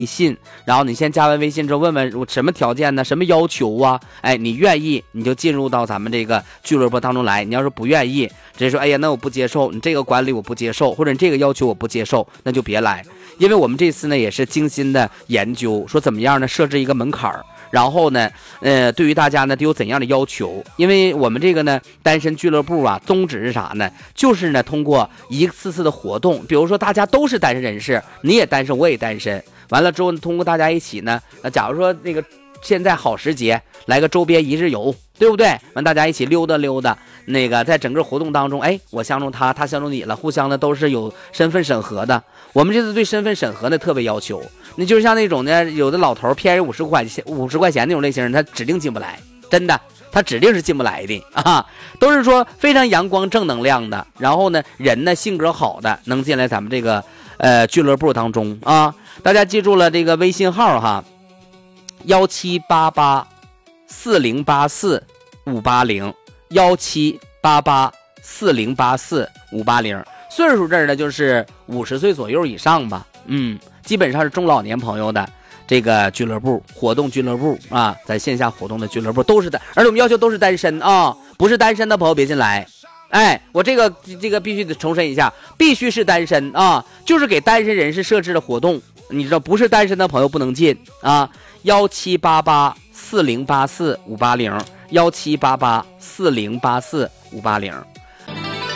信，然后你先加完微信之后问问我什么条件呢，什么要求啊，哎，你愿意你就进入到咱们这个俱乐部当中来，你要是不愿意直接说哎呀那我不接受，你这个管理我不接受，或者你这个要求我不接受，那就别来。因为我们这次呢也是精心的研究，说怎么样呢设置一个门槛，然后呢对于大家呢都有怎样的要求。因为我们这个呢单身俱乐部啊宗旨是啥呢，就是呢通过一次次的活动，比如说大家都是单身人士，你也单身我也单身，完了之后通过大家一起呢，假如说那个现在好时节来个周边一日游，对不对？完大家一起溜达溜达，那个在整个活动当中，哎，我相中他，他相中你了，互相的都是有身份审核的。我们这次对身份审核呢特别要求，你就是像那种呢有的老头骗人50块钱那种类型，他指定进不来，真的。他指定是进不来的啊，都是说非常阳光正能量的，然后呢人呢性格好的能进来咱们这个俱乐部当中啊。大家记住了这个微信号哈，17884058017884084580，岁数这儿呢就是50岁左右以上吧，基本上是中老年朋友的这个俱乐部活动俱乐部啊，在线下活动的俱乐部都是的，而且我们要求都是单身啊，不是单身的朋友别进来。哎，我这个必须得重申一下，必须是单身啊，就是给单身人士设置的活动，你知道不是单身的朋友不能进啊。178840845801，178840845801。